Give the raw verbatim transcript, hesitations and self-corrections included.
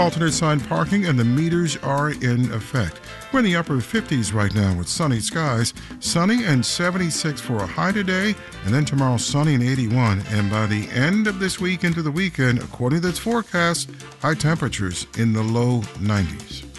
alternate side parking, and the meters are in effect. We're in the upper fifties right now with sunny skies. Sunny and seventy-six for a high today, and then tomorrow sunny and eighty-one. And by the end of this week into the weekend, according to this forecast, high temperatures in the low nineties.